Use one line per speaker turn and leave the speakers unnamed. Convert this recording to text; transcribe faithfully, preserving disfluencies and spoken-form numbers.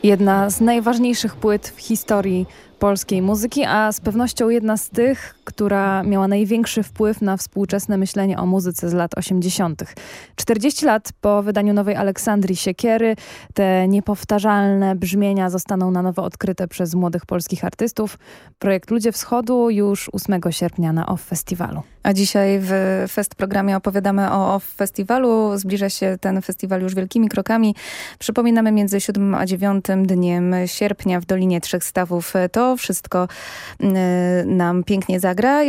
Jedna z najważniejszych płyt w historii polskiej muzyki, a z pewnością jedna z tych, która miała największy wpływ na współczesne myślenie o muzyce z lat osiemdziesiątych. czterdzieści lat po wydaniu nowej Aleksandrii Siekiery te niepowtarzalne brzmienia zostaną na nowo odkryte przez młodych polskich artystów. Projekt Ludzie Wschodu już ósmego sierpnia na O F F Festiwalu.
A dzisiaj w Fest programie opowiadamy o O F F Festiwalu. Zbliża się ten festiwal już wielkimi krokami. Przypominamy, między siódmym a dziewiątym dniem sierpnia w Dolinie Trzech Stawów to wszystko nam pięknie zagra.